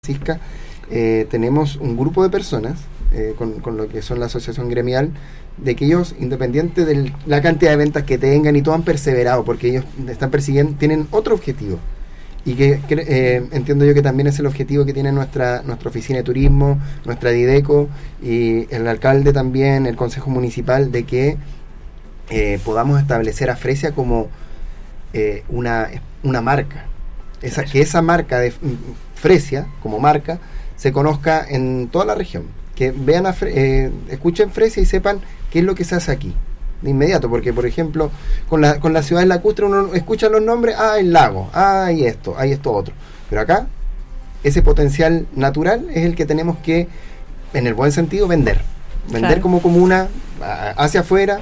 Francisca, tenemos un grupo de personas con lo que son la asociación gremial, de que ellos, independiente de la cantidad de ventas que tengan y todo, han perseverado porque ellos están persiguiendo, tienen otro objetivo y que entiendo yo que también es el objetivo que tiene nuestra oficina de turismo, nuestra Dideco y el alcalde también, el consejo municipal, de que podamos establecer a Fresia como una marca, que esa marca de Fresia como marca se conozca en toda la región, que vean escuchen Fresia y sepan qué es lo que se hace aquí de inmediato, porque por ejemplo con la ciudad lacustre uno escucha los nombres, el lago, hay esto otro, pero acá ese potencial natural es el que tenemos que, en el buen sentido, vender claro, como comuna hacia afuera.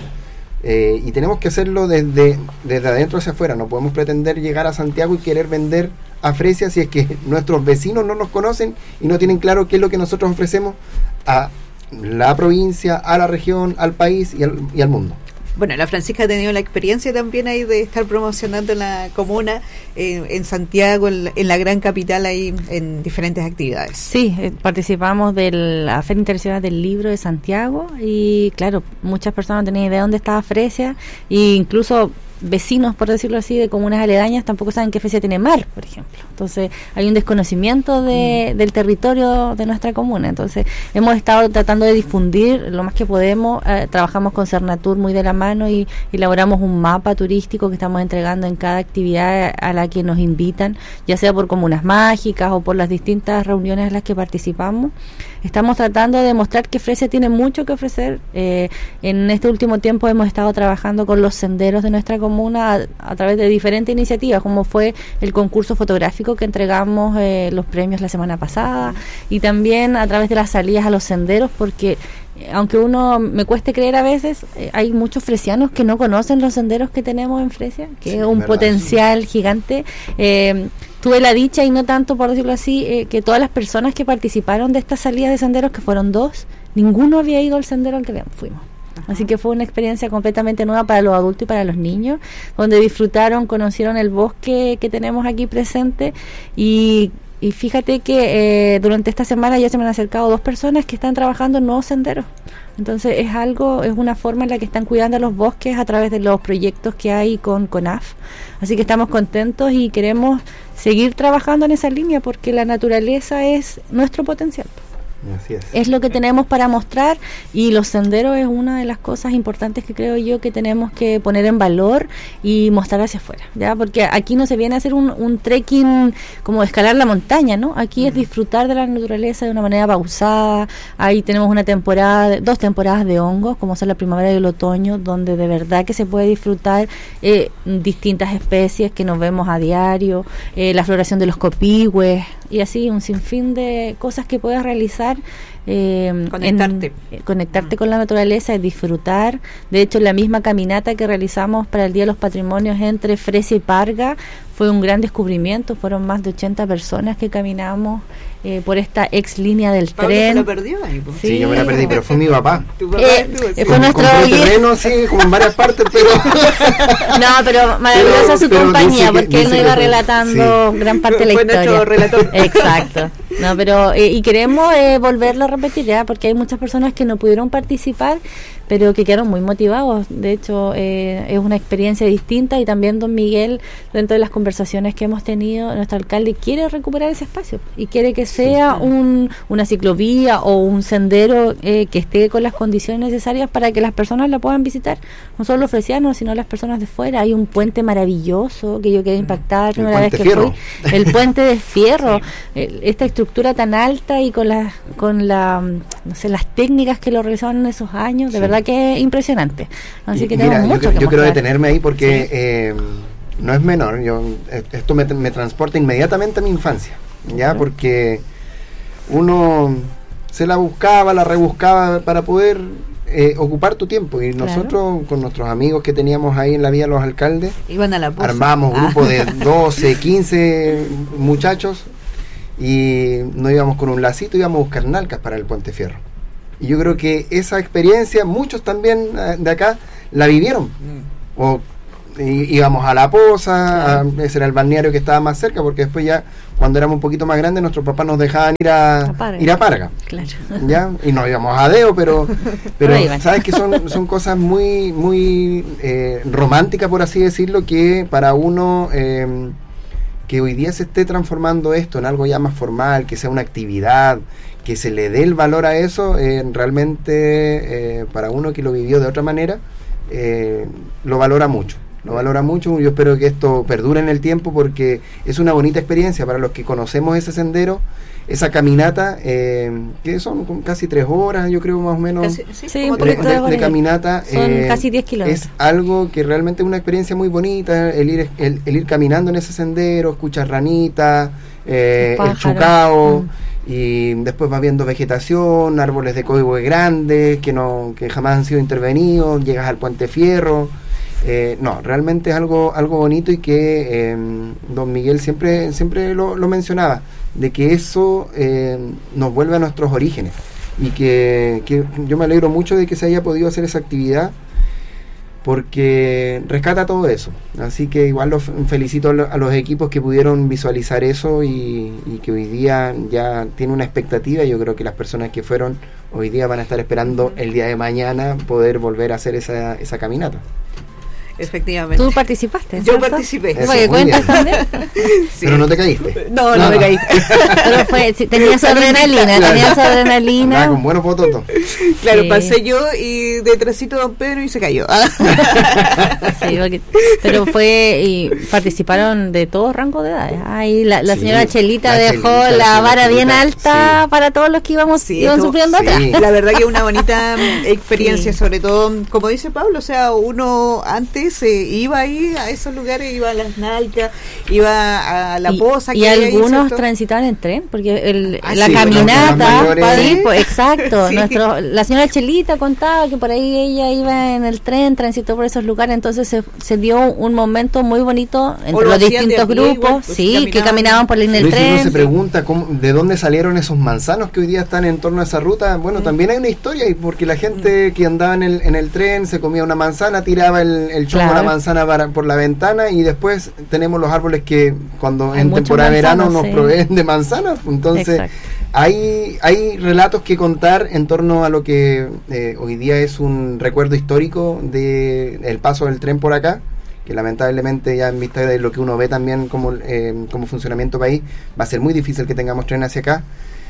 Y tenemos que hacerlo desde adentro hacia afuera. No podemos pretender llegar a Santiago y querer vender a Fresia si es que nuestros vecinos no nos conocen y no tienen claro qué es lo que nosotros ofrecemos a la provincia, a la región, al país y al mundo. Bueno, la Francisca ha tenido la experiencia también ahí de estar promocionando la comuna en Santiago, en la gran capital, ahí en diferentes actividades. Sí, participamos de la Feria Internacional del Libro de Santiago y claro, muchas personas no tenían idea de dónde estaba Fresia e incluso vecinos, por decirlo así, de comunas aledañas tampoco saben que Fresia tiene mar, por ejemplo. Entonces hay un desconocimiento del territorio de nuestra comuna. Entonces hemos estado tratando de difundir lo más que podemos. Trabajamos con Cernatur muy de la mano y elaboramos un mapa turístico que estamos entregando en cada actividad a la que nos invitan, ya sea por comunas mágicas o por las distintas reuniones en las que participamos. Estamos tratando de demostrar que Fresia tiene mucho que ofrecer. En este último tiempo hemos estado trabajando con los senderos de nuestra comuna a través de diferentes iniciativas, como fue el concurso fotográfico que entregamos los premios la semana pasada, y también a través de las salidas a los senderos, porque aunque uno me cueste creer a veces, hay muchos fresianos que no conocen los senderos que tenemos en Fresia, que es un potencial gigante. Tuve la dicha, y no tanto por decirlo así, que todas las personas que participaron de estas salidas de senderos, que fueron 2, ninguno había ido al sendero al que fuimos. Así que fue una experiencia completamente nueva para los adultos y para los niños, donde disfrutaron, conocieron el bosque que tenemos aquí presente y fíjate que durante esta semana ya se me han acercado 2 personas que están trabajando en nuevos senderos. Entonces es una forma en la que están cuidando los bosques a través de los proyectos que hay con CONAF. Así que estamos contentos y queremos seguir trabajando en esa línea porque la naturaleza es nuestro potencial. Así es. Es lo que tenemos para mostrar, y los senderos es una de las cosas importantes que creo yo que tenemos que poner en valor y mostrar hacia afuera, ¿ya? Porque aquí no se viene a hacer un trekking como escalar la montaña, ¿no? Aquí es disfrutar de la naturaleza de una manera pausada. Ahí tenemos 2 temporadas de hongos, como son la primavera y el otoño, donde de verdad que se puede disfrutar distintas especies que nos vemos a diario, la floración de los copihue, y así un sinfín de cosas que puedes realizar. Conectarte con la naturaleza, disfrutar. De hecho, la misma caminata que realizamos para el Día de los Patrimonios entre Fresia y Parga fue un gran descubrimiento. Fueron más de 80 personas que caminamos por esta ex línea del Pablo tren. ¿Se lo perdió ahí? Sí, yo me la perdí, pero fue mi papá. ¿Tu papá fue nuestro terreno, sí, como en varias partes, pero no, pero maravillosa su compañía, porque él nos iba relatando gran parte de la historia. Fue nuestro relator. Exacto. No, pero y queremos volverlo a repetir, ¿ya? Porque hay muchas personas que no pudieron participar, pero que quedaron muy motivados. De hecho, es una experiencia distinta, y también don Miguel, dentro de las conversaciones que hemos tenido, nuestro alcalde quiere recuperar ese espacio y quiere que sea una ciclovía o un sendero que esté con las condiciones necesarias para que las personas la puedan visitar, no solo los fresianos, sino las personas de fuera. Hay un puente maravilloso que yo quedé impactada la primera vez que fui, el puente de Fierro, esta estructura tan alta y con no sé, las técnicas que lo realizaban en esos años, de verdad que es impresionante. Así que tenemos mucho que yo quiero detenerme ahí porque no es menor. Esto me transporta inmediatamente a mi infancia, ya, porque uno se la buscaba, la rebuscaba para poder ocupar tu tiempo, y nosotros con nuestros amigos que teníamos ahí en la Vía Los Alcaldes iban a la poza. Armamos grupos de 12, 15 muchachos y no íbamos con un lacito, íbamos a buscar nalcas para el Puente Fierro. Y yo creo que esa experiencia muchos también de acá la vivieron o íbamos a La Poza, ese era el balneario que estaba más cerca, porque después ya, cuando éramos un poquito más grandes, nuestros papás nos dejaban ir a Parga. Claro. ¿Ya? Y nos íbamos a Deo, pero sabes que son cosas muy, muy románticas, por así decirlo, que para uno, que hoy día se esté transformando esto en algo ya más formal, que sea una actividad, que se le dé el valor a eso, realmente para uno que lo vivió de otra manera, lo valora mucho. Yo espero que esto perdure en el tiempo, porque es una bonita experiencia para los que conocemos ese sendero, esa caminata, que son casi 3 horas, yo creo, más o menos, de caminata. Son casi 10 kilómetros. Es algo que realmente es una experiencia muy bonita, el ir caminando en ese sendero, escuchar ranitas, el chucao, y después vas viendo vegetación, árboles de coigüe grandes que jamás han sido intervenidos, llegas al Puente Fierro. Realmente es algo bonito, y que don Miguel siempre lo mencionaba, de que eso nos vuelve a nuestros orígenes, y que yo me alegro mucho de que se haya podido hacer esa actividad, porque rescata todo eso. Así que igual los felicito a los equipos que pudieron visualizar eso, y que hoy día ya tiene una expectativa. Yo creo que las personas que fueron hoy día van a estar esperando el día de mañana poder volver a hacer esa caminata. Efectivamente. ¿Tú participaste? Yo participé. Oye, ¿cuentas también? Sí. Pero no te caíste. No me caí. Pero tenías adrenalina. Con buenos fotos. Claro, pasé yo y detrásito don Pedro y se cayó. Sí, pero y participaron de todo rango de edades. Ahí la señora Chelita dejó la vara bien alta para todos los que iban sufriendo atrás. La verdad que es una bonita experiencia, sobre todo, como dice Pablo, o sea, uno antes iba ahí a esos lugares, iba a Las Nalcas, iba a La Poza. Y algunos transitaban en tren, porque la caminata, exacto. Sí. La señora Chelita contaba que por ahí ella iba en el tren, transitó por esos lugares, entonces se dio un momento muy bonito entre los distintos grupos, que caminaban por en el tren. Uno se pregunta de dónde salieron esos manzanos que hoy día están en torno a esa ruta. Bueno, también hay una historia, porque la gente que andaba en el tren se comía una manzana, tiraba el chongo de la manzana por la ventana, y después tenemos los árboles que cuando en temporada de verano nos proveen de manzanas. Entonces hay relatos que contar en torno a lo que hoy día es un recuerdo histórico de el paso del tren por acá, que lamentablemente, ya en vista de lo que uno ve también como funcionamiento país, va a ser muy difícil que tengamos tren hacia acá,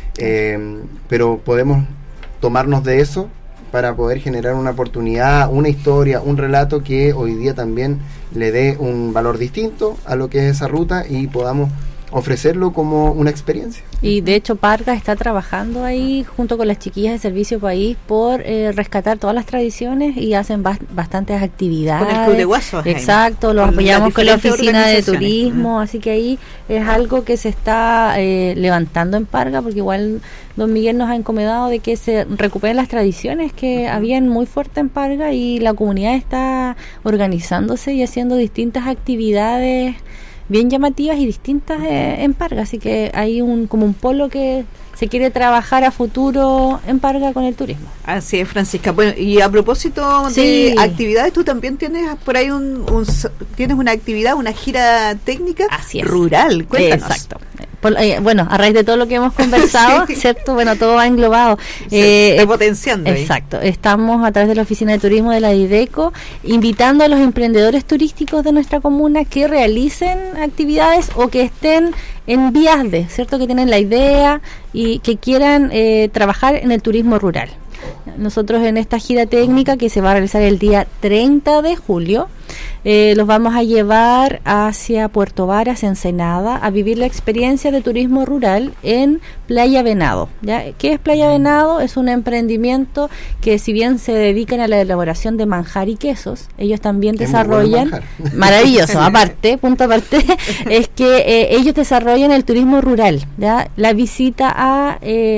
pero podemos tomarnos de eso para poder generar una oportunidad, una historia, un relato que hoy día también le dé un valor distinto a lo que es esa ruta, y podamos ofrecerlo como una experiencia. Y de hecho Parga está trabajando ahí junto con las chiquillas de Servicio País por rescatar todas las tradiciones, y hacen bastantes actividades. Con el Club de Guasos. Exacto, los apoyamos con la oficina de turismo, así que ahí es algo que se está levantando en Parga, porque igual don Miguel nos ha encomendado de que se recuperen las tradiciones que habían muy fuerte en Parga, y la comunidad está organizándose y haciendo distintas actividades bien llamativas y distintas en Parga, así que hay como un polo que se quiere trabajar a futuro en Parga con el turismo. Así es, Francisca. Bueno, y a propósito de actividades, tú también tienes por ahí tienes una actividad, una gira técnica rural. Cuéntanos. Exacto. Bueno, a raíz de todo lo que hemos conversado, ¿cierto? Bueno, todo va englobado. Está potenciando. Exacto. Estamos a través de la Oficina de Turismo de la IDECO invitando a los emprendedores turísticos de nuestra comuna que realicen actividades o que estén en vías de, ¿cierto? Que tienen la idea y que quieran trabajar en el turismo rural. Nosotros en esta gira técnica que se va a realizar el día 30 de julio, los vamos a llevar hacia Puerto Varas, Ensenada, a vivir la experiencia de turismo rural en Playa Venado. ¿Ya? ¿Qué es Playa Venado? Es un emprendimiento que, si bien se dedican a la elaboración de manjar y quesos, ellos también desarrollan, maravilloso, punto aparte, es que ellos desarrollan el turismo rural, ¿ya? La visita a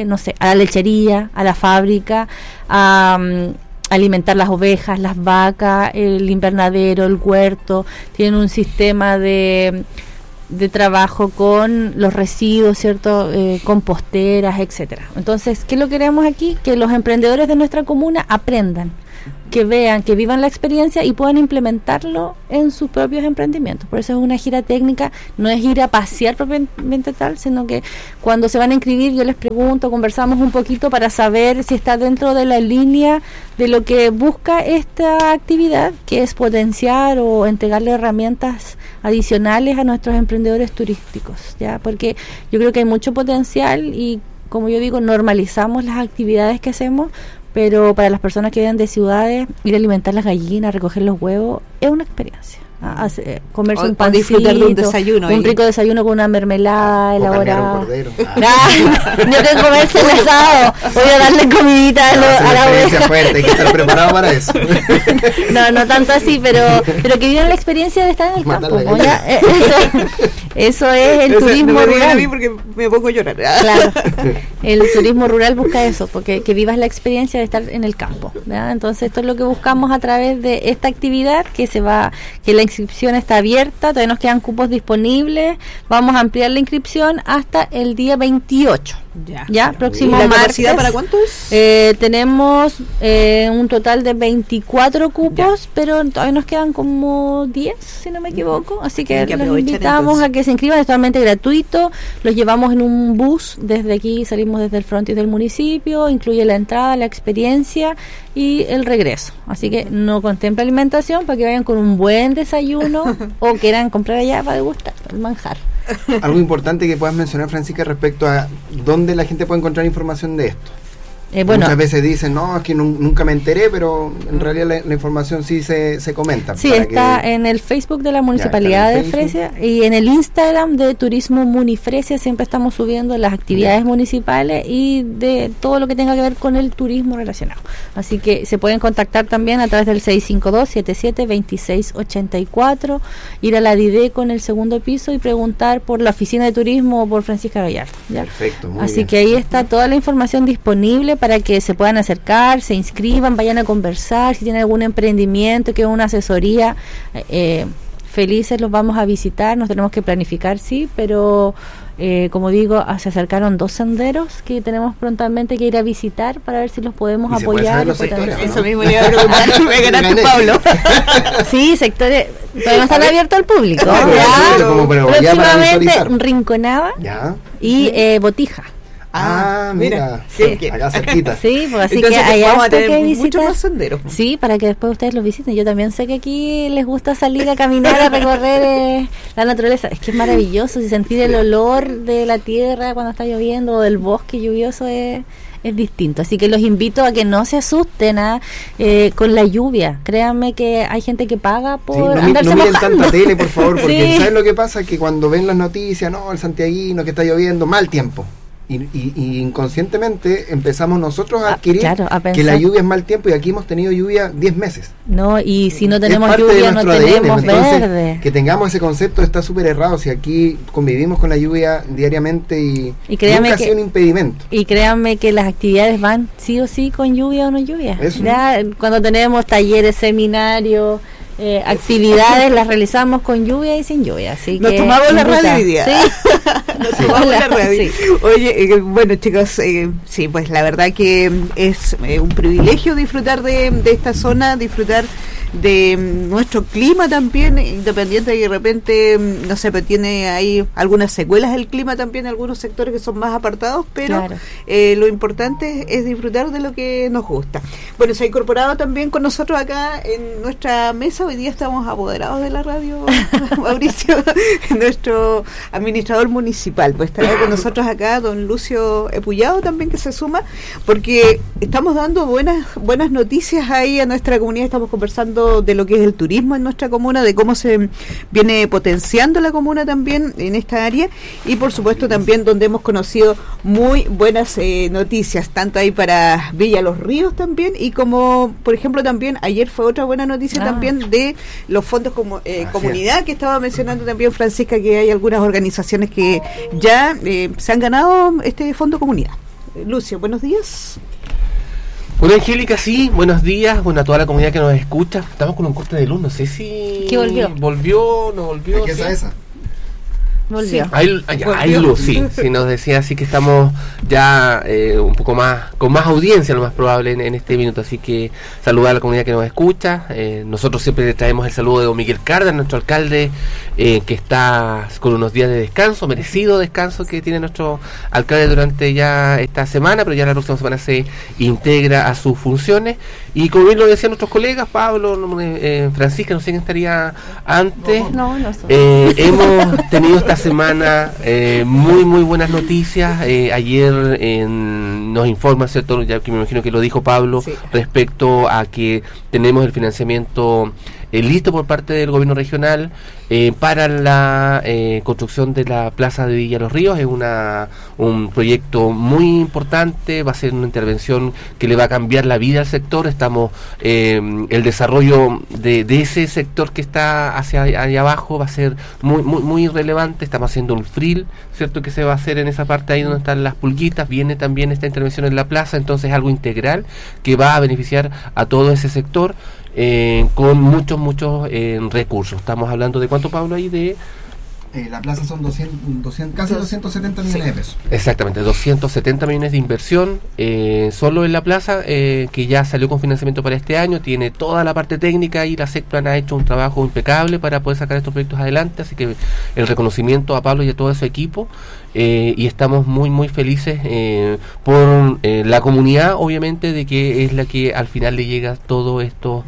la lechería, a la fábrica, a alimentar las ovejas, las vacas, el invernadero, el huerto. Tienen un sistema de trabajo con los residuos, ¿cierto? Composteras, etcétera. Entonces, ¿qué es lo que queremos aquí? Que los emprendedores de nuestra comuna aprendan que vean, que vivan la experiencia y puedan implementarlo en sus propios emprendimientos. Por eso es una gira técnica, no es ir a pasear propiamente tal, sino que cuando se van a inscribir yo les pregunto, conversamos un poquito para saber si está dentro de la línea de lo que busca esta actividad, que es potenciar o entregarle herramientas adicionales a nuestros emprendedores turísticos, ¿ya? Porque yo creo que hay mucho potencial y, como yo digo, normalizamos las actividades que hacemos, pero para las personas que viven de ciudades, ir a alimentar las gallinas, recoger los huevos, es una experiencia. Comerse un pancito, disfrutar de un desayuno, un rico desayuno con una mermelada elaborada. Un cordero. No tengo que comerse el asado, voy a darle comidita a la oveja. Fuerte, hay que estar preparado para eso. No tanto así, pero que vivan la experiencia de estar en el campo. Eso es el turismo rural. A mí porque me pongo a llorar. Claro, el turismo rural busca eso, porque que vivas la experiencia de estar en el campo, ¿verdad? Entonces esto es lo que buscamos a través de esta actividad, que la inscripción está abierta, todavía nos quedan cupos disponibles, vamos a ampliar la inscripción hasta el día 28. Ya, próximo martes. ¿Y la capacidad para cuántos? Tenemos un total de 24 cupos, pero todavía nos quedan como 10, si no me equivoco, así que los invitamos a que se inscriban, es totalmente gratuito, los llevamos en un bus, desde aquí salimos desde el frontis del municipio, incluye la entrada, la experiencia y el regreso, así que no contempla alimentación para que vayan con un buen desayuno o quieran comprar allá para degustar el manjar. Algo importante que puedas mencionar, Francisca, respecto a dónde la gente puede encontrar información de esto. Muchas veces dicen, no, es que nunca me enteré, pero en realidad la información sí se comenta. Sí, está en el Facebook de la Municipalidad de Fresia y en el Instagram de Turismo Munifresia siempre estamos subiendo las actividades municipales y de todo lo que tenga que ver con el turismo relacionado. Así que se pueden contactar también a través del 652-77-2684, ir a la Dideco en el segundo piso y preguntar por la oficina de turismo o por Francisca Gallardo. ¿Ya? Perfecto, muy Así bien. que ahí está toda la información disponible para que se puedan acercar, se inscriban, vayan a conversar, si tienen algún emprendimiento, que es una asesoría, felices los vamos a visitar, nos tenemos que planificar, sí, pero como digo, se acercaron 2 senderos que tenemos prontamente que ir a visitar para ver si los podemos apoyar. Eso mismo le iba a preguntar, me ganaste, Pablo. Sí, sectores, todavía no están abiertos al público. Próximamente Rinconada y Botija. Mira, sí. Acá cerquita. Sí, pues así entonces, que hay vamos a harto tener que visitar. muchos más senderos. Sí, para que después ustedes los visiten. Yo también sé que aquí les gusta salir a caminar, a recorrer la naturaleza. Es que es maravilloso, y sentir el olor de la tierra cuando está lloviendo o del bosque lluvioso es distinto. Así que los invito a que no se asusten con la lluvia. Créanme que hay gente que paga por andarse no miren mojando. tanta tele, por favor, porque Sí. ¿sabes lo que pasa? Que cuando ven las noticias, no, el santiaguino que está lloviendo, mal tiempo. Y inconscientemente empezamos nosotros a adquirir a pensar que la lluvia es mal tiempo, y aquí hemos tenido lluvia 10 meses. No, y si no tenemos Es parte lluvia de no nuestro ADN, tenemos entonces, verde. que tengamos ese concepto está súper errado. Si aquí convivimos con la lluvia diariamente y créame nunca ha sido un impedimento. Y créanme que las actividades van sí o sí con lluvia o no lluvia. Eso. Ya, cuando tenemos talleres, seminarios, actividades, las realizamos con lluvia y sin lluvia. Así Nos que tomamos la radio hoy día. Sí. Nos tomamos la radio. Sí. Oye, bueno, chicos, sí, pues la verdad que es un privilegio disfrutar de esta zona, disfrutar de nuestro clima también, independiente de que de repente, no sé, pero tiene ahí algunas secuelas el clima también, algunos sectores que son más apartados, pero Claro. Lo importante es disfrutar de lo que nos gusta. Bueno, se ha incorporado también con nosotros acá en nuestra mesa. Hoy día estamos apoderados de la radio, Mauricio, nuestro administrador municipal. Pues estará con nosotros acá don Lucio Epullado también, que se suma, porque estamos dando buenas noticias ahí a nuestra comunidad. Estamos conversando de lo que es el turismo en nuestra comuna, de cómo se viene potenciando la comuna también en esta área, y por supuesto también donde hemos conocido muy buenas noticias, tanto ahí para Villa Los Ríos también, y como por ejemplo también ayer fue otra buena noticia también de los fondos comunidad, que estaba mencionando también Francisca, que hay algunas organizaciones que ya se han ganado este fondo comunidad. Lucio, buenos días. Hola Angélica, sí, buenos días, bueno, a toda la comunidad que nos escucha. Estamos con un corte de luz, no sé si... ¿Qué volvió? ¿Volvió? ¿No volvió? ¿Qué ¿Sí? es esa? Volvió. Hay luz, sí. Nos decía así que estamos ya un poco más, con más audiencia, lo más probable en este minuto. Así que saludar a la comunidad que nos escucha. Nosotros siempre le traemos el saludo de don Miguel Cárdenas, nuestro alcalde, que está con unos días de descanso, merecido descanso que tiene nuestro alcalde durante ya esta semana, pero ya la próxima semana se integra a sus funciones. Y como bien lo decían nuestros colegas, Pablo, Francisca, no sé quién estaría antes. No Hemos tenido esta semana muy buenas noticias. Ayer nos informa, ¿cierto? Ya que me imagino que lo dijo Pablo, sí, respecto a que tenemos el financiamiento listo por parte del gobierno regional para la construcción de la plaza de Villa Los Ríos. Es un proyecto muy importante, va a ser una intervención que le va a cambiar la vida al sector. Estamos el desarrollo de ese sector que está hacia allá abajo va a ser muy relevante. Estamos haciendo un frill, ¿cierto?, que se va a hacer en esa parte ahí donde están las pulguitas. Viene también esta intervención en la plaza, entonces es algo integral que va a beneficiar a todo ese sector. Con muchos recursos. Estamos hablando de cuánto, Pablo, ahí de... la plaza son 200, casi 270 millones de pesos. Exactamente, 270 millones de inversión solo en la plaza, que ya salió con financiamiento para este año. Tiene toda la parte técnica y la SECPLAN ha hecho un trabajo impecable para poder sacar estos proyectos adelante, así que el reconocimiento a Pablo y a todo su equipo. Y estamos muy felices por la comunidad, obviamente, de que es la que al final le llega todo esto.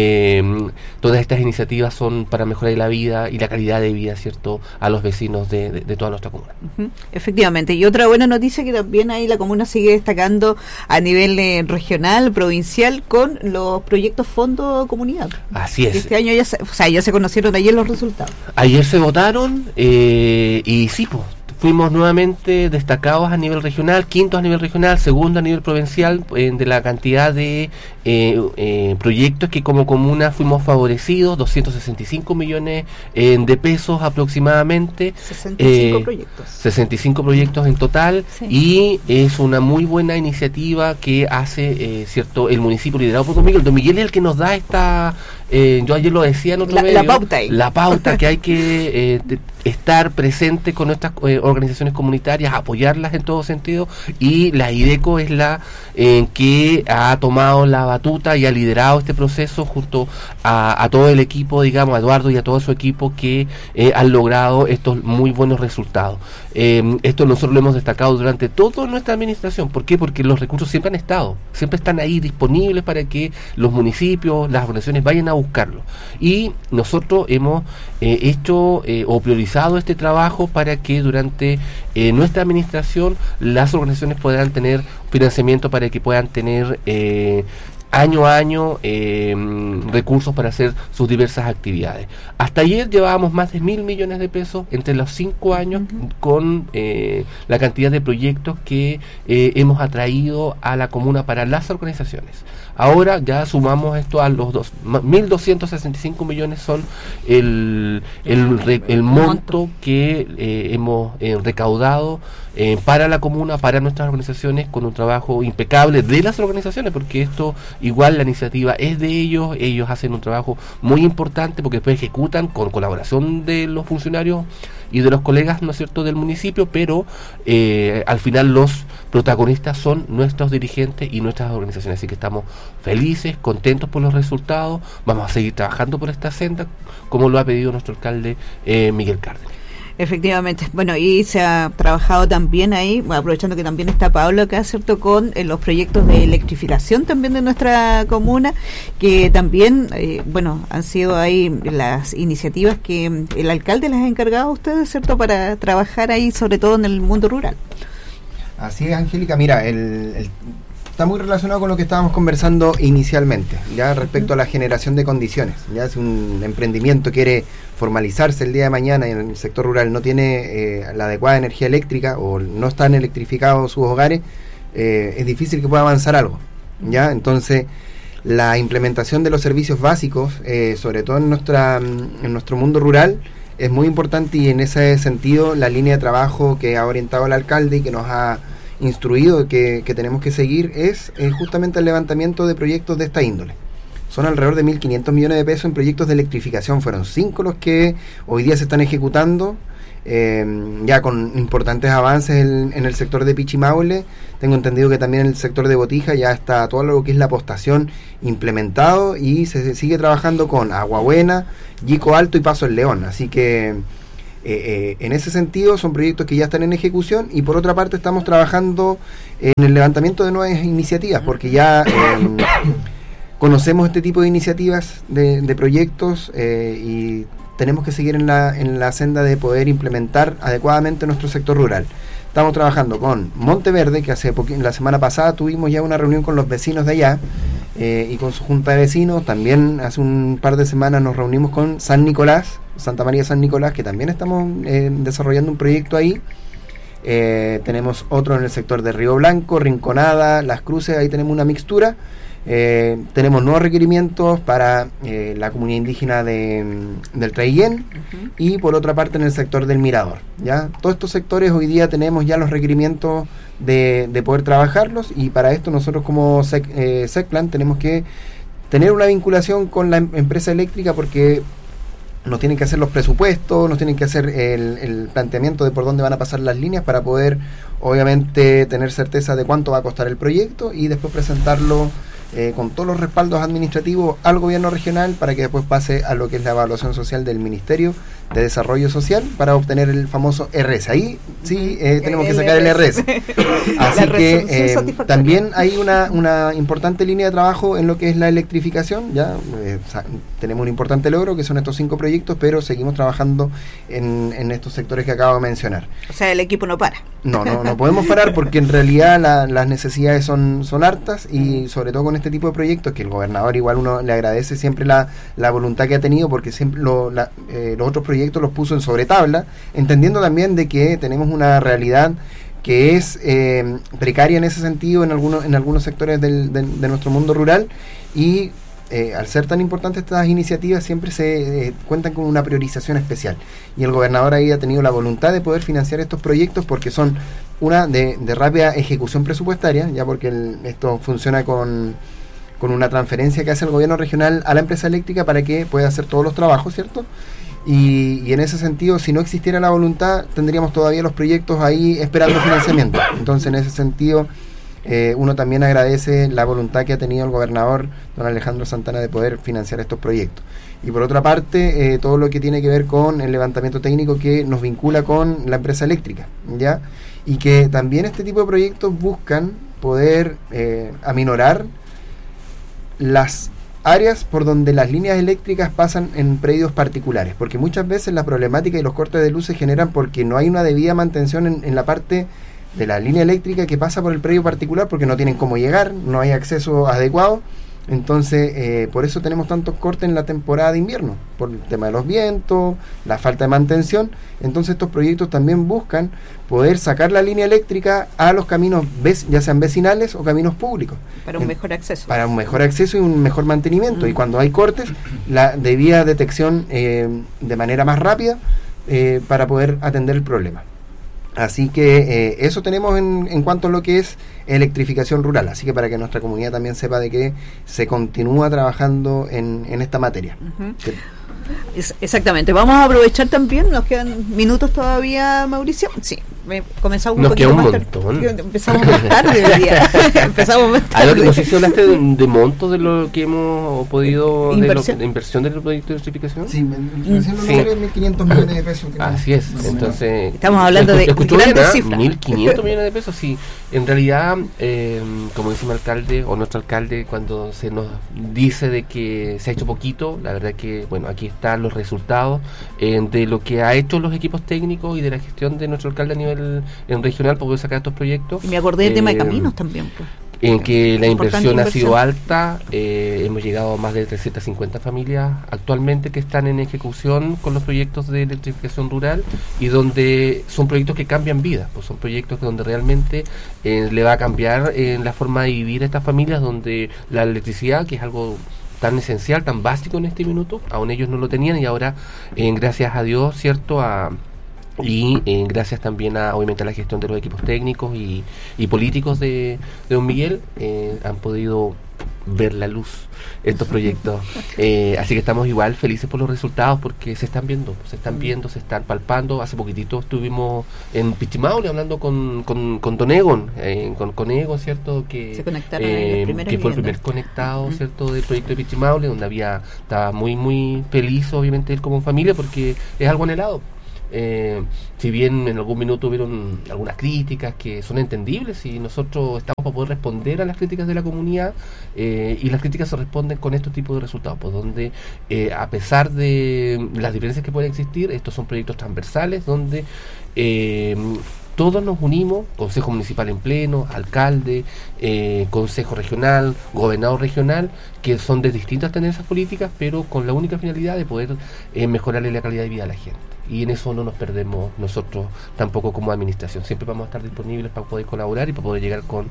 Todas estas iniciativas son para mejorar la vida y la calidad de vida, ¿cierto?, a los vecinos de toda nuestra comuna. Efectivamente. Y otra buena noticia, que también ahí la comuna sigue destacando a nivel regional, provincial, con los proyectos Fondo Comunidad. Así es. Este año ya se conocieron ayer los resultados. Ayer se votaron y sí, pues, fuimos nuevamente destacados a nivel regional, quintos a nivel regional, segundo a nivel provincial, de la cantidad de proyectos que como comuna fuimos favorecidos, 265 millones de pesos aproximadamente. 65 proyectos. 65 proyectos en total, sí. Y es una muy buena iniciativa que hace, cierto, el municipio liderado por don Miguel. Don Miguel es el que nos da esta... yo ayer lo decía en otro medio, la pauta que hay que estar presente con nuestras organizaciones comunitarias, apoyarlas en todo sentido, y la IDECO es la que ha tomado la batuta y ha liderado este proceso junto a todo el equipo, digamos, a Eduardo y a todo su equipo, que han logrado estos muy buenos resultados. Esto nosotros lo hemos destacado durante toda nuestra administración. ¿Por qué? Porque los recursos siempre han estado, siempre están ahí disponibles para que los municipios, las organizaciones vayan a buscarlo, y nosotros hemos hecho o priorizado este trabajo para que durante nuestra administración las organizaciones puedan tener financiamiento, para que puedan tener año a año recursos para hacer sus diversas actividades. Hasta ayer llevábamos más de 1.000 millones de pesos entre los 5 años, con la cantidad de proyectos que hemos atraído a la comuna para las organizaciones. Ahora ya sumamos esto a los 1.265 millones, son el monto que hemos recaudado para la comuna, para nuestras organizaciones, con un trabajo impecable de las organizaciones, porque esto igual la iniciativa es de ellos hacen un trabajo muy importante, porque después ejecutan con colaboración de los funcionarios y de los colegas, ¿no es cierto?, del municipio, pero al final los protagonistas son nuestros dirigentes y nuestras organizaciones. Así que estamos felices, contentos por los resultados. Vamos a seguir trabajando por esta senda, como lo ha pedido nuestro alcalde Miguel Cárdenas. Efectivamente. Bueno, y se ha trabajado también ahí, aprovechando que también está Pablo acá, ¿cierto?, con los proyectos de electrificación también de nuestra comuna, que también, han sido ahí las iniciativas que el alcalde les ha encargado a ustedes, ¿cierto?, para trabajar ahí, sobre todo en el mundo rural. Así es, Angélica. Mira, está muy relacionado con lo que estábamos conversando inicialmente, ya respecto a la generación de condiciones. Ya si un emprendimiento quiere formalizarse el día de mañana y en el sector rural no tiene la adecuada energía eléctrica, o no están electrificados sus hogares, es difícil que pueda avanzar algo. Ya, entonces la implementación de los servicios básicos, sobre todo en nuestro mundo rural, es muy importante, y en ese sentido la línea de trabajo que ha orientado el alcalde y que nos ha instruido que tenemos que seguir es justamente el levantamiento de proyectos de esta índole. Son alrededor de 1.500 millones de pesos en proyectos de electrificación. Fueron 5 los que hoy día se están ejecutando ya con importantes avances en el sector de Pichimaule. Tengo entendido que también en el sector de Botija ya está todo lo que es la postación implementado y se sigue trabajando con Agua Buena, Yico Alto y Paso el León. Así que en ese sentido son proyectos que ya están en ejecución, y por otra parte estamos trabajando en el levantamiento de nuevas iniciativas, porque ya conocemos este tipo de iniciativas de proyectos y tenemos que seguir en la senda de poder implementar adecuadamente nuestro sector rural. Estamos trabajando con Monteverde, que la semana pasada tuvimos ya una reunión con los vecinos de allá y con su junta de vecinos. También hace un par de semanas nos reunimos con San Nicolás, Santa María San Nicolás, que también estamos desarrollando un proyecto ahí. Tenemos otro en el sector de Río Blanco, Rinconada, Las Cruces, ahí tenemos una mixtura. Tenemos nuevos requerimientos para la comunidad indígena del Traillén, y por otra parte en el sector del Mirador. ¿Ya? Todos estos sectores hoy día tenemos ya los requerimientos de poder trabajarlos, y para esto nosotros como SECPLAN tenemos que tener una vinculación con la empresa eléctrica, porque nos tienen que hacer los presupuestos, nos tienen que hacer el planteamiento de por dónde van a pasar las líneas para poder obviamente tener certeza de cuánto va a costar el proyecto, y después presentarlo con todos los respaldos administrativos al gobierno regional, para que después pase a lo que es la evaluación social del Ministerio de Desarrollo Social para obtener el famoso RS. Ahí sí tenemos que sacar el RS. Así que también hay una importante línea de trabajo en lo que es la electrificación. Ya tenemos un importante logro, que son estos 5 proyectos, pero seguimos trabajando en estos sectores que acabo de mencionar. O sea, el equipo no para. No podemos parar, porque en realidad las necesidades son hartas, y sobre todo con este tipo de proyectos, que el gobernador igual uno le agradece siempre la voluntad que ha tenido, porque siempre los otros proyectos los puso en sobretabla, entendiendo también de que tenemos una realidad que es precaria en ese sentido en algunos sectores de nuestro mundo rural, y al ser tan importantes estas iniciativas siempre se cuentan con una priorización especial, y el gobernador ahí ha tenido la voluntad de poder financiar estos proyectos, porque son una de rápida ejecución presupuestaria, ya porque esto funciona con una transferencia que hace el gobierno regional a la empresa eléctrica para que pueda hacer todos los trabajos, ¿cierto? Y en ese sentido, si no existiera la voluntad, tendríamos todavía los proyectos ahí esperando financiamiento. Entonces, en ese sentido, uno también agradece la voluntad que ha tenido el gobernador, don Alejandro Santana, de poder financiar estos proyectos. Y por otra parte, todo lo que tiene que ver con el levantamiento técnico que nos vincula con la empresa eléctrica, ¿ya? Y que también este tipo de proyectos buscan poder aminorar las áreas por donde las líneas eléctricas pasan en predios particulares, porque muchas veces la problemática y los cortes de luz se generan porque no hay una debida mantención en la parte de la línea eléctrica que pasa por el predio particular, porque no tienen cómo llegar, no hay acceso adecuado. Entonces, por eso tenemos tantos cortes en la temporada de invierno, por el tema de los vientos, la falta de mantención. Entonces, estos proyectos también buscan poder sacar la línea eléctrica a los caminos, ya sean vecinales o caminos públicos. Para un mejor acceso. Para un mejor acceso y un mejor mantenimiento. Y cuando hay cortes, la debida detección de manera más rápida para poder atender el problema. Así que eso tenemos en cuanto a lo que es electrificación rural. Así que para que nuestra comunidad también sepa de que se continúa trabajando en esta materia. Sí. Exactamente. Vamos a aprovechar también, nos quedan minutos todavía, Mauricio. Sí, comenzamos un poquito más tarde. Empezamos más tarde el día. Empezamos más tarde. No sé si hablaste de monto de lo que hemos podido, de inversión del proyecto de electrificación. Sí, recién lo logré 1.500 millones de pesos. Así es, entonces... Estamos hablando de grandes cifras. 1.500 millones de pesos, sí. En realidad, como dice mi alcalde, o nuestro alcalde, cuando se nos dice de que se ha hecho poquito, la verdad que, bueno, aquí están los resultados de lo que ha hecho los equipos técnicos y de la gestión de nuestro alcalde a nivel regional para poder sacar estos proyectos. Y me acordé del tema de caminos también, pues. En que la inversión ha sido alta, hemos llegado a más de 350 familias actualmente que están en ejecución con los proyectos de electrificación rural, y donde son proyectos que cambian vidas, pues son proyectos donde realmente le va a cambiar la forma de vivir a estas familias, donde la electricidad, que es algo tan esencial, tan básico en este minuto, aún ellos no lo tenían, y ahora gracias a Dios, cierto, y gracias también obviamente a la gestión de los equipos técnicos y políticos de Don Miguel, han podido ver la luz estos proyectos. Así que estamos igual felices por los resultados porque se están viendo, se están palpando. Hace poquitito estuvimos en Pichimaule hablando con Don Egon, con Egon, ¿cierto? Que se conectaron que fue el primer conectado, ¿cierto? Del proyecto de Pichimaule, donde estaba muy, muy feliz, obviamente, él como familia, porque es algo anhelado. Si bien en algún minuto hubieron algunas críticas que son entendibles y nosotros estamos para poder responder a las críticas de la comunidad, y las críticas se responden con estos tipos de resultados, pues donde a pesar de las diferencias que pueden existir, estos son proyectos transversales donde todos nos unimos, Consejo Municipal en pleno, alcalde, Consejo Regional, Gobernador Regional, que son de distintas tendencias políticas, pero con la única finalidad de poder mejorarle la calidad de vida a la gente. Y en eso no nos perdemos nosotros tampoco como administración. Siempre vamos a estar disponibles para poder colaborar y para poder llegar con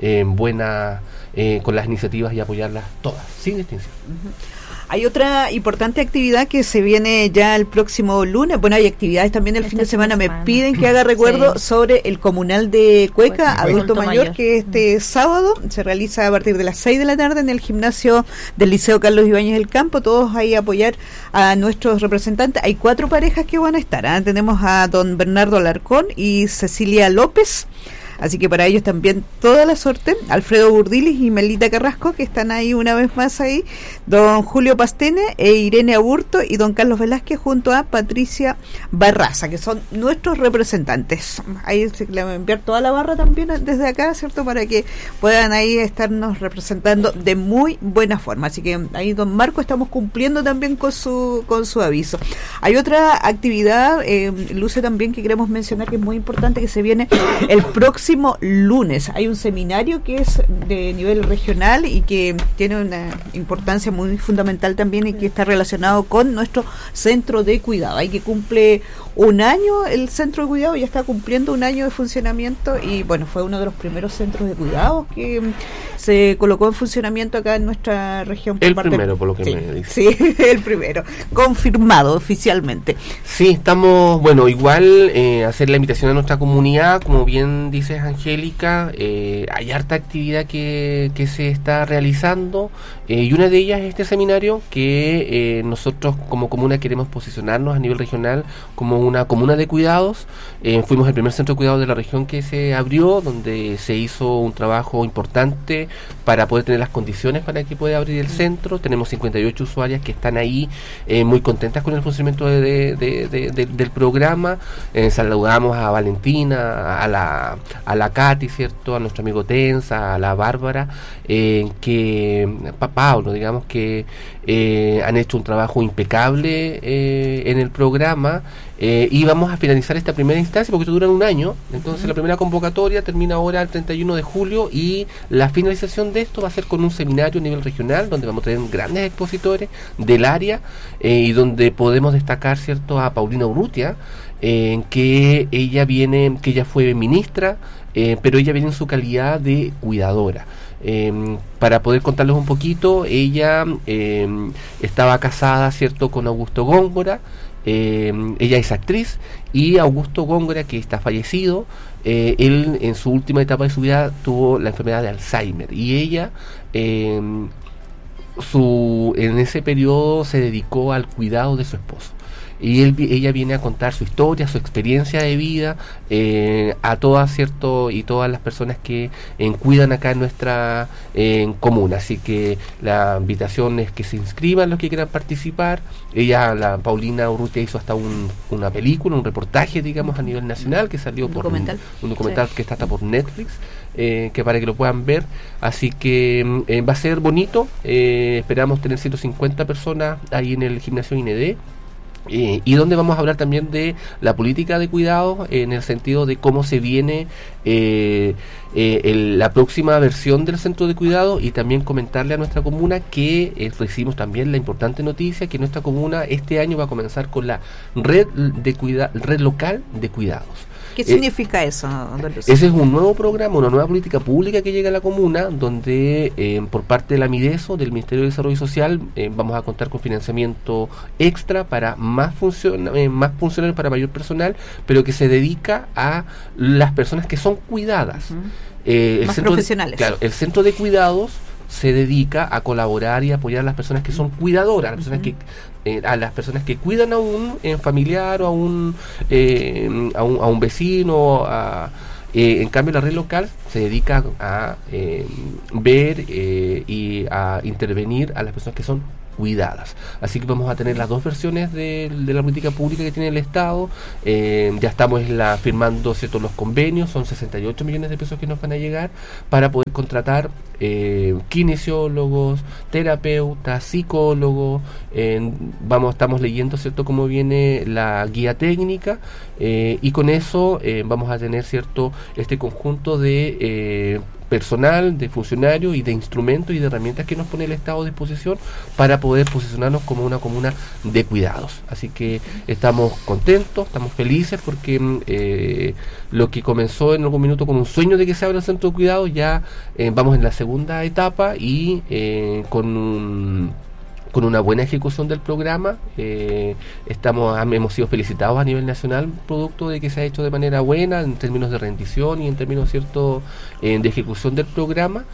con las iniciativas y apoyarlas todas, sin distinción. Hay otra importante actividad que se viene ya el próximo lunes. Bueno, hay actividades también el fin de semana. Me piden que haga recuerdo sobre el comunal de Cueca, adulto mayor, que este sábado se realiza a partir de las 6 de la tarde en el gimnasio del Liceo Carlos Ibáñez del Campo. Todos ahí a apoyar a nuestros representantes. Hay 4 parejas que van a estar. Tenemos a don Bernardo Alarcón y Cecilia López. Así que para ellos también toda la suerte. Alfredo Burdilis y Melita Carrasco, que están ahí una vez más ahí. Don Julio Pastene e Irene Aburto y don Carlos Velázquez junto a Patricia Barraza, que son nuestros representantes. Ahí se le va a enviar toda la barra también desde acá, ¿cierto? Para que puedan ahí estarnos representando de muy buena forma. Así que ahí, don Marco, estamos cumpliendo también con su aviso. Hay otra actividad, Luce, también que queremos mencionar, que es muy importante, que se viene el próximo lunes. Hay un seminario que es de nivel regional y que tiene una importancia muy fundamental también, y que está relacionado con nuestro centro de cuidado. Hay que cumple un año el centro de cuidado, ya está cumpliendo un año de funcionamiento, y bueno, fue uno de los primeros centros de cuidados que se colocó en funcionamiento acá en nuestra región. El primero, por lo que me dice. Sí, el primero, confirmado oficialmente. Sí, estamos, bueno, igual hacer la invitación a nuestra comunidad, como bien dices, Angélica, hay harta actividad que se está realizando, y una de ellas es este seminario que nosotros como comuna queremos posicionarnos a nivel regional como una comuna de cuidados. Fuimos el primer centro de cuidados de la región que se abrió, donde se hizo un trabajo importante para poder tener las condiciones para que pueda abrir el centro. Tenemos 58 usuarias que están ahí muy contentas con el funcionamiento del programa. Saludamos a Valentina, a la Katy, ¿cierto? A nuestro amigo Tensa, a la Bárbara, Pablo, digamos, que han hecho un trabajo impecable en el programa, y vamos a finalizar esta primera instancia porque esto dura un año. Entonces la primera convocatoria termina ahora el 31 de julio, y la finalización de esto va a ser con un seminario a nivel regional donde vamos a tener grandes expositores del área, y donde podemos destacar, ¿cierto?, a Paulina Urrutia, que ella fue ministra, pero ella viene en su calidad de cuidadora. Para poder contarles un poquito, ella estaba casada, ¿cierto?, con Augusto Góngora. Ella es actriz, y Augusto Góngora, que está fallecido, él en su última etapa de su vida tuvo la enfermedad de Alzheimer, y ella en ese periodo se dedicó al cuidado de su esposo. Y ella viene a contar su historia, su experiencia de vida, a todas, ¿cierto?, y todas las personas que cuidan acá en nuestra comuna. Así que la invitación es que se inscriban los que quieran participar. La Paulina Urrutia hizo hasta una película, un reportaje, digamos, a nivel nacional, que salió un documental sí, que está hasta por Netflix, que para que lo puedan ver. Así que va a ser bonito. Esperamos tener 150 personas ahí en el gimnasio INED. Y donde vamos a hablar también de la política de cuidados, en el sentido de cómo se viene la próxima versión del centro de cuidado, y también comentarle a nuestra comuna que recibimos también la importante noticia que nuestra comuna este año va a comenzar con la red local de cuidados. ¿Qué significa eso? Ese es un nuevo programa, una nueva política pública que llega a la comuna, donde por parte de la Mideso, del Ministerio de Desarrollo Social, vamos a contar con financiamiento extra para más funcionarios, para mayor personal, pero que se dedica a las personas que son cuidadas. Más profesionales. Claro, el centro de cuidados se dedica a colaborar y apoyar a las personas que son cuidadoras, a las personas que a las personas que cuidan a un familiar o a un vecino. En cambio, la red local se dedica a ver y a intervenir a las personas que son cuidadas. Así que vamos a tener las dos versiones de la política pública que tiene el Estado. Ya estamos firmando los convenios, son 68 millones de pesos que nos van a llegar para poder contratar kinesiólogos, terapeutas, psicólogos. Estamos leyendo cómo viene la guía técnica, y con eso vamos a tener este conjunto de personal, de funcionarios y de instrumentos y de herramientas que nos pone el Estado a disposición para poder posicionarnos como una comuna de cuidados. Así que estamos contentos, estamos felices porque lo que comenzó en algún minuto con un sueño de que se abra el centro de cuidados, ya vamos en la segunda etapa y con una buena ejecución del programa. Hemos sido felicitados a nivel nacional producto de que se ha hecho de manera buena en términos de rendición y en términos de ejecución del programa.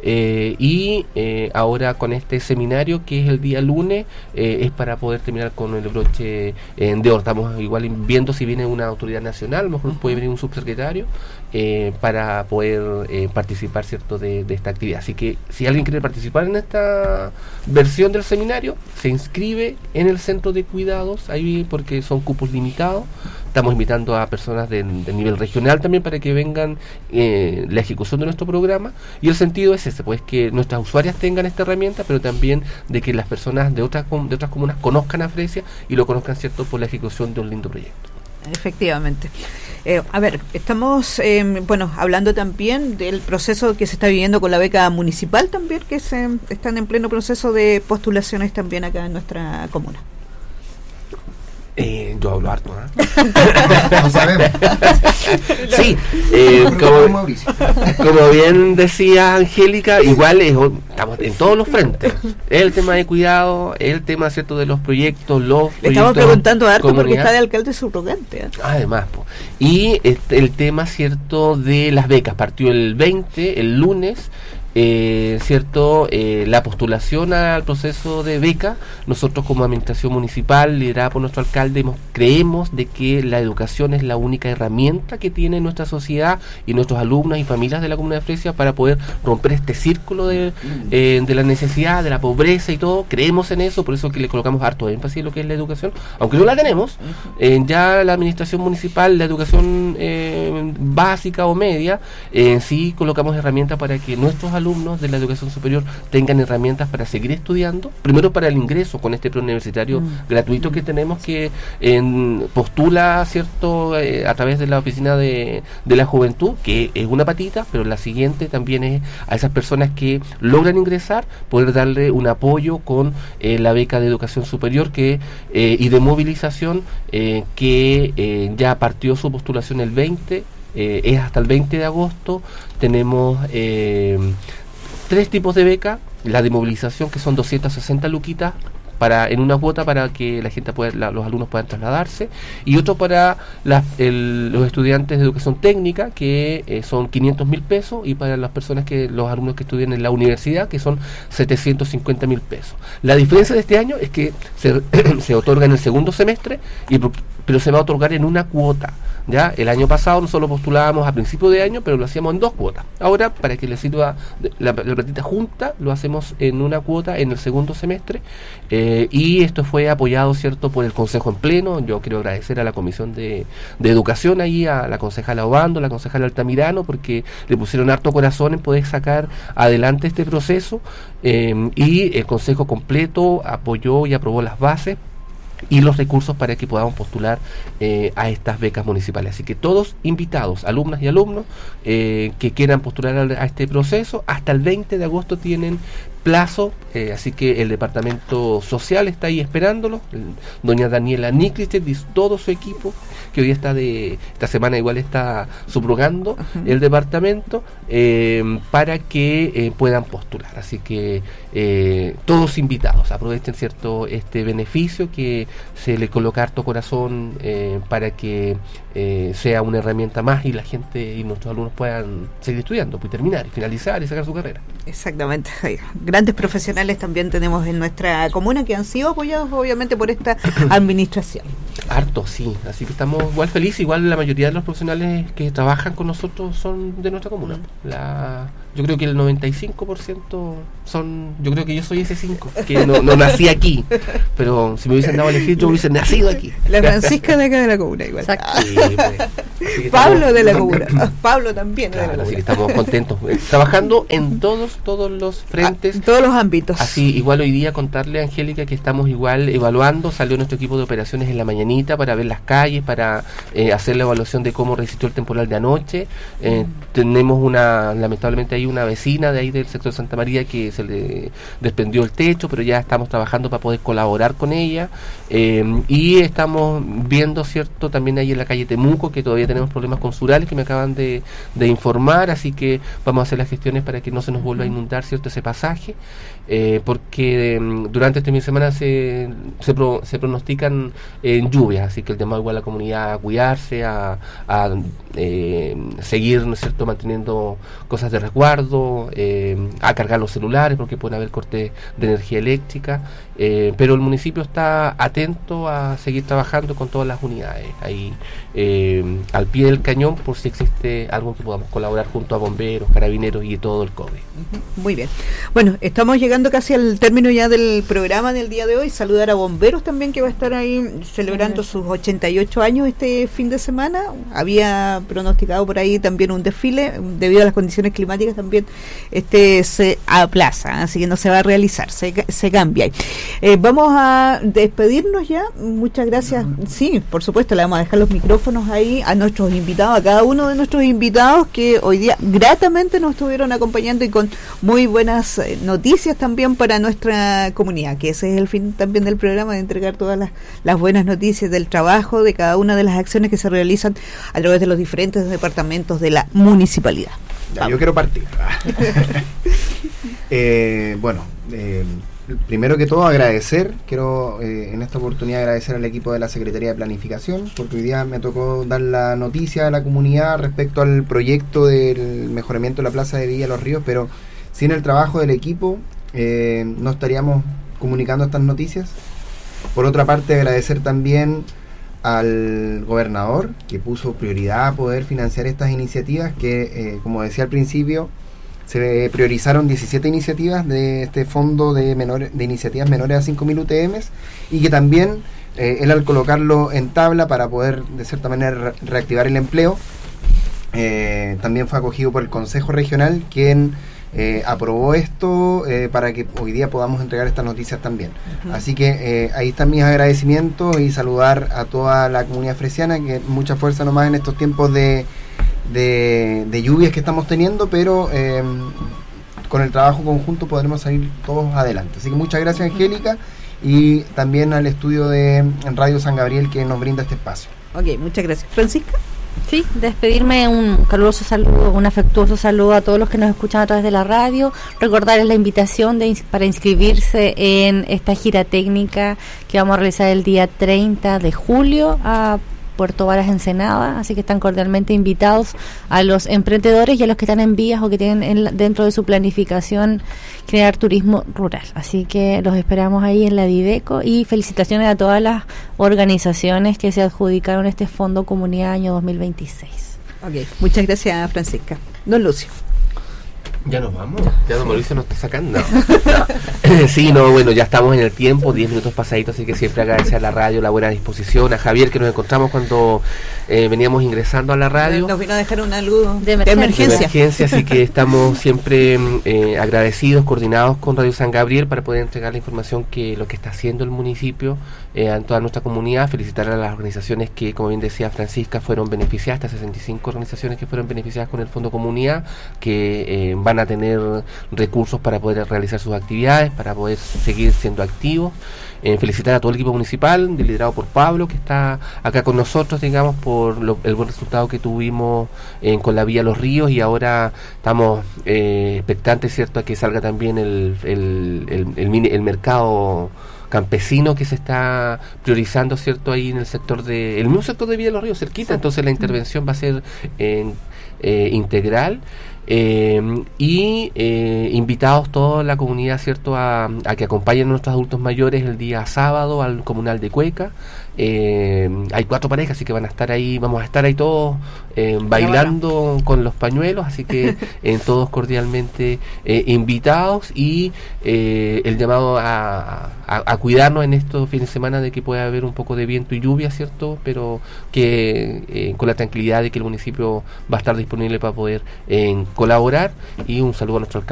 Ahora con este seminario que es el día lunes, es para poder terminar con el broche de oro. Estamos igual viendo si viene una autoridad nacional, a lo mejor puede venir un subsecretario para poder participar de esta actividad. Así que si alguien quiere participar en esta versión del seminario, se inscribe en el centro de cuidados ahí, porque son cupos limitados. Estamos invitando a personas de nivel regional también para que vengan la ejecución de nuestro programa, y el sentido es ese, pues que nuestras usuarias tengan esta herramienta, pero también de que las personas de otras comunas conozcan a Fresia y lo conozcan por la ejecución de un lindo proyecto. Efectivamente. Estamos hablando también del proceso que se está viviendo con la beca municipal también, que están en pleno proceso de postulaciones también acá en nuestra comuna. Yo hablo harto, No sabemos. Sí, como bien decía Angélica, igual estamos en todos los frentes. El tema de cuidado, el tema de los proyectos, Le estamos preguntando harto porque está de alcalde subrogante. Además, y el tema de las becas partió el 20, el lunes. La postulación al proceso de beca. Nosotros como administración municipal liderada por nuestro alcalde creemos de que la educación es la única herramienta que tiene nuestra sociedad y nuestros alumnos y familias de la comuna de Fresia para poder romper este círculo de la necesidad, de la pobreza y todo. Creemos en eso, por eso que le colocamos harto énfasis en lo que es la educación, aunque no la tenemos. Ya la administración municipal, la educación básica o media, sí colocamos herramientas para que nuestros alumnos de la educación superior tengan herramientas para seguir estudiando, primero para el ingreso con este preuniversitario gratuito que tenemos, que postula a través de la oficina de la juventud, que es una patita, pero la siguiente también es a esas personas que logran ingresar, poder darle un apoyo con la beca de educación superior y de movilización, que ya partió su postulación el 20. Es hasta el 20 de agosto. Tenemos 3 tipos de beca: la de movilización, que son 260 luquitas en una cuota para que la gente los alumnos puedan trasladarse, y otro para los estudiantes de educación técnica, que son 500.000 pesos, y para los alumnos que estudian en la universidad, que son 750.000 pesos. La diferencia de este año es que se otorga en el segundo semestre, pero se va a otorgar en una cuota. Ya el año pasado nosotros postulábamos a principio de año, pero lo hacíamos en 2 cuotas. Ahora, para que les sirva la platita junta, lo hacemos en una cuota en el segundo semestre, y esto fue apoyado por el Consejo en pleno. Yo quiero agradecer a la Comisión de Educación, ahí a la concejala Obando, la concejala Altamirano, porque le pusieron harto corazón en poder sacar adelante este proceso, y el Consejo completo apoyó y aprobó las bases y los recursos para que podamos postular a estas becas municipales. Así que todos invitados, alumnas y alumnos que quieran postular a este proceso, hasta el 20 de agosto tienen plazo, así que el departamento social está ahí esperándolo, doña Daniela Niklich y todo su equipo, que hoy esta semana igual está subrogando el departamento, para que puedan postular, así que todos invitados, aprovechen cierto este beneficio que se le coloca harto corazón, para que sea una herramienta más y la gente y nuestros alumnos puedan seguir estudiando, pues terminar y finalizar y sacar su carrera. Exactamente. Grandes profesionales también tenemos en nuestra comuna que han sido apoyados obviamente por esta administración. Harto, sí, así que estamos igual felices, igual la mayoría de los profesionales que trabajan con nosotros son de nuestra comuna. Yo creo que el 95% son, yo creo que yo soy ese 5, que no nací aquí, pero si me hubiesen dado a elegir, yo hubiese nacido aquí. La Francisca de acá de la comuna, igual. Sí, pues, Pablo de la comuna, Pablo también de la comuna. Así que estamos contentos, trabajando en todos los frentes. Todos los ámbitos. Así, igual hoy día contarle, Angélica, que estamos igual evaluando, salió nuestro equipo de operaciones en la mañanita para ver las calles, para hacer la evaluación de cómo resistió el temporal de anoche. Tenemos lamentablemente hay una vecina de ahí del sector de Santa María que se le desprendió el techo, pero ya estamos trabajando para poder colaborar con ella, y estamos viendo, cierto, también ahí en la calle Temuco, que todavía tenemos problemas con Surales, que me acaban de informar, así que vamos a hacer las gestiones para que no se nos vuelva a inundar, cierto, ese pasaje, porque durante este fin de semana se pronostican lluvias, así que el llamado igual a la comunidad a cuidarse, a seguir, ¿no es cierto?, manteniendo cosas de resguardo, a cargar los celulares porque pueden haber cortes de energía eléctrica, pero el municipio está atento a seguir trabajando con todas las unidades ahí al pie del cañón, por si existe algo que podamos colaborar junto a bomberos, carabineros y todo el CODE. Muy bien. Bueno, estamos llegando casi al término ya del programa del día de hoy. Saludar a bomberos también, que va a estar ahí celebrando sus 88 años este fin de semana. Había pronosticado por ahí también un desfile, debido a las condiciones climáticas también se aplaza, así que no se va a realizar, se cambia. Vamos a despedirnos ya. Muchas gracias. Sí, por supuesto, le vamos a dejar los micrófonos ahí a nuestros invitados, a cada uno de nuestros invitados que hoy día gratamente nos estuvieron acompañando y con muy buenas noticias también para nuestra comunidad, que ese es el fin también del programa, de entregar todas las buenas noticias del trabajo, de cada una de las acciones que se realizan a través de los diferentes departamentos de la municipalidad. Ya, yo quiero partir. Primero que todo quiero en esta oportunidad agradecer al equipo de la Secretaría de Planificación, porque hoy día me tocó dar la noticia a la comunidad respecto al proyecto del mejoramiento de la Plaza de Villa Los Ríos, pero sin el trabajo del equipo no estaríamos comunicando estas noticias. Por otra parte, agradecer también al gobernador, que puso prioridad a poder financiar estas iniciativas, que como decía al principio, se priorizaron 17 iniciativas de este fondo de iniciativas menores a 5.000 UTM, y que también él, al colocarlo en tabla para poder de cierta manera reactivar el empleo, también fue acogido por el Consejo Regional, quien aprobó esto para que hoy día podamos entregar estas noticias también. Así que ahí están mis agradecimientos, y saludar a toda la comunidad fresiana, que mucha fuerza nomás en estos tiempos de lluvias que estamos teniendo, pero con el trabajo conjunto podremos salir todos adelante. Así que muchas gracias, Angélica, y también al estudio de Radio San Gabriel, que nos brinda este espacio. Ok, muchas gracias. Francisca. Sí, despedirme, un caluroso saludo, un afectuoso saludo a todos los que nos escuchan a través de la radio, recordarles la invitación para inscribirse en esta gira técnica que vamos a realizar el día 30 de julio a Puerto Varas, Ensenada, así que están cordialmente invitados a los emprendedores y a los que están en vías o que tienen dentro de su planificación crear turismo rural. Así que los esperamos ahí en la Dideco, y felicitaciones a todas las organizaciones que se adjudicaron este Fondo Comunidad año 2026. Ok, muchas gracias, Francisca. Don Lucio. Ya nos vamos, ya don Mauricio nos está sacando. Sí, bueno, ya estamos en el tiempo, 10 minutos pasaditos, así que siempre agradecer a la radio la buena disposición, a Javier, que nos encontramos cuando veníamos ingresando a la radio. Nos vino a dejar una luz de emergencia. Así que estamos siempre agradecidos, coordinados con Radio San Gabriel para poder entregar la información que lo que está haciendo el municipio en toda nuestra comunidad. Felicitar a las organizaciones que, como bien decía Francisca, fueron beneficiadas, 65 organizaciones que fueron beneficiadas con el Fondo Comunidad, que van van a tener recursos para poder realizar sus actividades, para poder seguir siendo activos. Felicitar a todo el equipo municipal, liderado por Pablo, que está acá con nosotros, digamos, por el buen resultado que tuvimos con la Vía Los Ríos, y ahora estamos expectantes, ¿cierto?, a que salga también el mercado campesino que se está priorizando, ¿cierto?, ahí en el sector el mismo sector de Villa Los Ríos, cerquita. Sí. Entonces la intervención va a ser integral. Invitados toda la comunidad, ¿cierto?, a que acompañen a nuestros adultos mayores el día sábado al comunal de Cueca. Hay 4 parejas, así que vamos a estar ahí todos bailando con los pañuelos, así que todos cordialmente invitados, y el llamado a cuidarnos en estos fines de semana de que pueda haber un poco de viento y lluvia, ¿cierto?, pero que con la tranquilidad de que el municipio va a estar disponible para poder colaborar. Y un saludo a nuestro alcalde